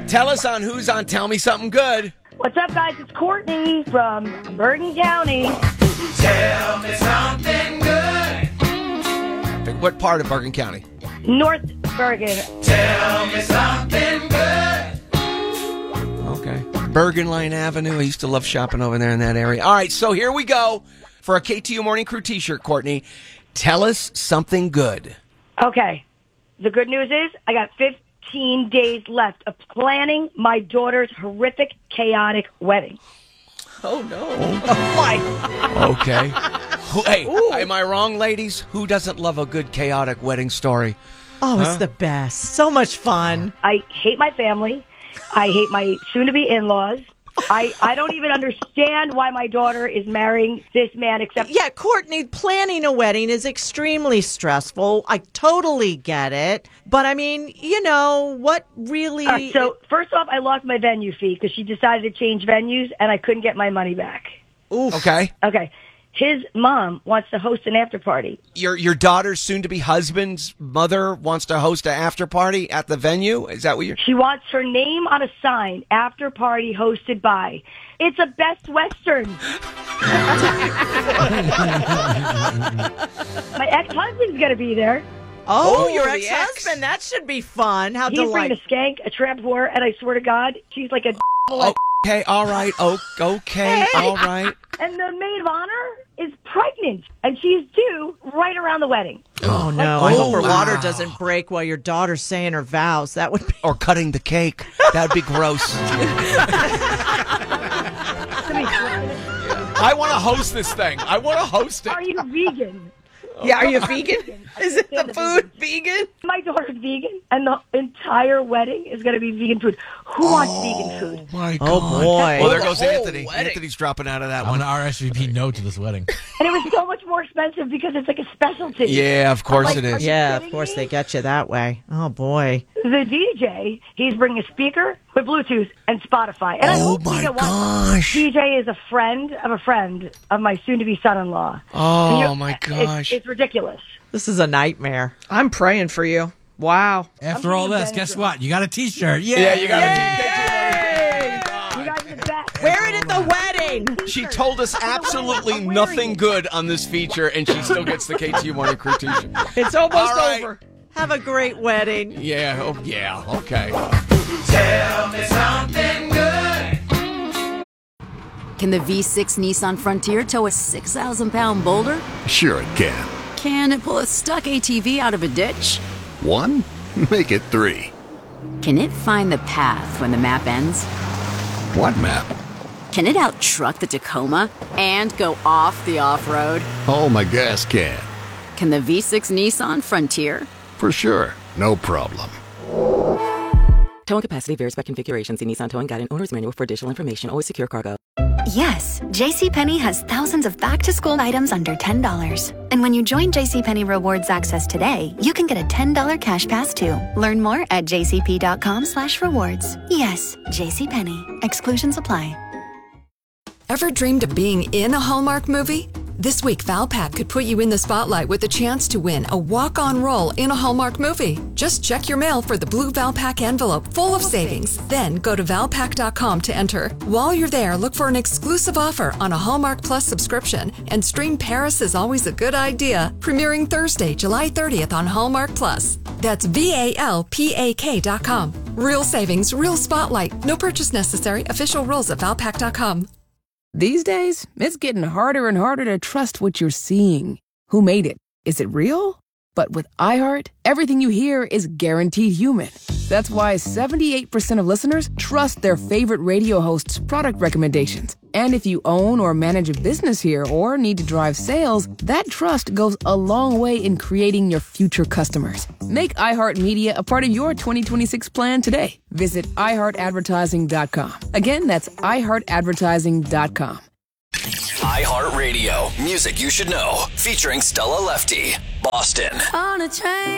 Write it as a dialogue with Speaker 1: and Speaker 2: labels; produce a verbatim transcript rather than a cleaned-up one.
Speaker 1: Tell us on who's on Tell Me Something Good.
Speaker 2: What's up, guys? It's Courtney from Bergen County.
Speaker 3: Tell me something good.
Speaker 1: What part of Bergen County?
Speaker 2: North Bergen.
Speaker 3: Tell me something good.
Speaker 1: Okay. Bergen Line Avenue. I used to love shopping over there in that area. All right, so here we go for a K T U Morning Crew t-shirt, Courtney. Tell us something good.
Speaker 2: Okay. The good news is I got fifteen days left of planning my daughter's horrific, chaotic wedding.
Speaker 4: Oh, no.
Speaker 2: Why?
Speaker 1: Okay. Who- Hey,
Speaker 4: Ooh.
Speaker 1: am I wrong, ladies? Who doesn't love a good, chaotic wedding story?
Speaker 4: Oh, it's
Speaker 1: Huh?
Speaker 4: the best. So much fun.
Speaker 2: I hate my family. I hate my soon-to-be in-laws. I, I don't even understand why my daughter is marrying this man except...
Speaker 4: Yeah, Courtney, planning a wedding is extremely stressful. I totally get it. But, I mean, you know, what really...
Speaker 2: All right, so, first off, I lost my venue fee because she decided to change venues, and I couldn't get my money back.
Speaker 4: Oof.
Speaker 1: Okay.
Speaker 2: Okay. His mom wants to host an after party.
Speaker 1: Your your daughter's soon-to-be husband's mother wants to host an after party at the venue? Is that what you're...
Speaker 2: She wants her name on a sign, after party hosted by. It's a Best Western. My ex-husband's going to be there.
Speaker 4: Oh,
Speaker 1: Oh,
Speaker 4: your
Speaker 1: the
Speaker 4: ex-husband. That should be fun. How
Speaker 2: He's bringing
Speaker 4: delightful.
Speaker 2: a skank, a tramp whore, and I swear to God, she's like a...
Speaker 1: Oh, okay, all right. Oh, okay, all right.
Speaker 2: And the maid of honor is pregnant, and she's due right around the wedding.
Speaker 4: Oh, no. I hope her
Speaker 1: wow.
Speaker 4: water doesn't break while your daughter's saying her vows. That would be...
Speaker 1: Or cutting the cake. That'd be gross. I want to host this thing. I want to host it.
Speaker 2: Are you vegan?
Speaker 4: Yeah, are you vegan? Is it the food vegan?
Speaker 2: My daughter's vegan, and the entire wedding is going to be vegan food. Who wants vegan food?
Speaker 1: My
Speaker 4: Oh,
Speaker 1: God.
Speaker 4: boy.
Speaker 1: Well, there goes
Speaker 4: The whole
Speaker 1: Anthony.
Speaker 4: wedding.
Speaker 1: Anthony's dropping out of that
Speaker 5: I'm
Speaker 1: one.
Speaker 5: going to R S V P no to this wedding.
Speaker 2: And it was so much more expensive because it's like a specialty.
Speaker 1: Yeah, of course
Speaker 2: Like,
Speaker 1: it
Speaker 2: are
Speaker 1: is.
Speaker 2: you
Speaker 4: Yeah, of
Speaker 2: kidding
Speaker 4: course
Speaker 2: me?
Speaker 4: they get you that way. Oh, boy.
Speaker 2: The D J, he's bringing a speaker with Bluetooth and Spotify. And I
Speaker 1: Oh,
Speaker 2: hope
Speaker 1: my
Speaker 2: you know what?
Speaker 1: gosh.
Speaker 2: D J is a friend of a friend of my soon-to-be son-in-law.
Speaker 1: Oh,
Speaker 2: And you know,
Speaker 1: my
Speaker 2: it's-
Speaker 1: gosh.
Speaker 2: It's, ridiculous.
Speaker 4: This is a nightmare.
Speaker 6: I'm praying for you. Wow.
Speaker 5: After
Speaker 2: I'm
Speaker 5: all
Speaker 2: being
Speaker 5: this, guess
Speaker 2: Benjamin.
Speaker 5: what? You got a T-shirt. Yeah,
Speaker 1: Yeah, you got
Speaker 2: You guys are the best.
Speaker 4: Wear it at the wedding.
Speaker 1: She told us absolutely nothing good on this feature, and she still gets the K T U Morning Crew t-shirt.
Speaker 6: It's almost
Speaker 1: All right.
Speaker 6: over.
Speaker 4: Have a great wedding.
Speaker 1: Yeah, oh, yeah, okay.
Speaker 3: Tell me something good.
Speaker 7: Can the V six Nissan Frontier tow a six thousand pound boulder?
Speaker 8: Sure it can.
Speaker 7: Can it pull a stuck A T V out of a ditch?
Speaker 8: One? Make it three.
Speaker 7: Can it find the path when the map ends?
Speaker 8: What map?
Speaker 7: Can it out-truck the Tacoma and go off the off-road?
Speaker 8: Oh, my gas can.
Speaker 7: Can the V six Nissan Frontier?
Speaker 8: For sure. No problem.
Speaker 9: Towing capacity varies by configuration. See Nissan Towing Guide and Owner's Manual for additional information. Always secure cargo.
Speaker 10: Yes, JCPenney has thousands of back-to-school items under ten dollars. And when you join JCPenney Rewards Access today, you can get a ten dollars cash pass too. Learn more at jcp.com slash rewards. Yes, JCPenney. Exclusions apply.
Speaker 11: Ever dreamed of being in a Hallmark movie? This week, Valpak could put you in the spotlight with the chance to win a walk-on role in a Hallmark movie. Just check your mail for the blue Valpak envelope full of savings. Then go to valpak dot com to enter. While you're there, look for an exclusive offer on a Hallmark Plus subscription and stream Paris is Always a Good Idea, premiering Thursday, July thirtieth on Hallmark Plus. That's V A L P A K dot com. Real savings, real spotlight. No purchase necessary. Official rules at valpak dot com.
Speaker 6: These days, it's getting harder and harder to trust what you're seeing. Who made it? Is it real? But with iHeart, everything you hear is guaranteed human. That's why seventy-eight percent of listeners trust their favorite radio hosts' product recommendations. And if you own or manage a business here or need to drive sales, that trust goes a long way in creating your future customers. Make iHeartMedia a part of your twenty twenty-six plan today. Visit i heart advertising dot com. Again, that's i heart advertising dot com.
Speaker 12: iHeartRadio. Music you should know. Featuring Stella Lefty. Boston.
Speaker 7: On a train.